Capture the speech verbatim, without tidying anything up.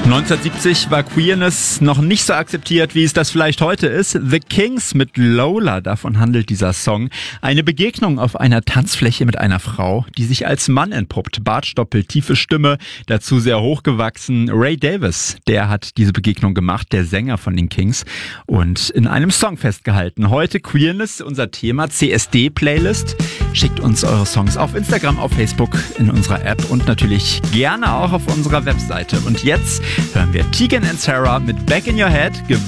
neunzehnhundertsiebzig war Queerness noch nicht so akzeptiert, wie es das vielleicht heute ist. The Kings mit Lola, davon handelt dieser Song. Eine Begegnung auf einer Tanzfläche mit einer Frau, die sich als Mann entpuppt. Bartstoppel, tiefe Stimme, dazu sehr hochgewachsen. Ray Davies, der hat diese Begegnung gemacht, der Sänger von den Kings, und in einem Song festgehalten. Heute Queerness, unser Thema, C S D-Playlist. Schickt uns eure Songs auf Instagram, auf Facebook, in unserer App und natürlich gerne auch auf unserer Webseite. Und jetzt hören wir Tegan and Sara mit Back in Your Head.